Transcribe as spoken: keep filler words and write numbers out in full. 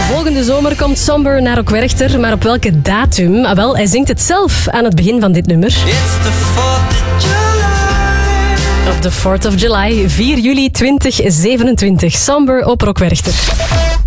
Volgende zomer komt Somber naar Rock Werchter, maar op welke datum? Ah, wel, hij zingt het zelf aan het begin van dit nummer. Op de fourth of July, vier juli tweeduizend zevenentwintig. Somber op Rock Werchter.